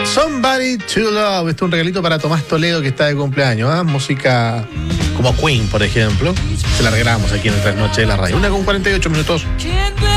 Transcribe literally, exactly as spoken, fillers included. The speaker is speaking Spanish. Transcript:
Somebody to Love. Este es un regalito para Tomás Toledo, que está de cumpleaños. ¿eh? Música como Queen, por ejemplo. Se la regalamos aquí en el Trasnoche de la Radio. Una con cuarenta y ocho minutos.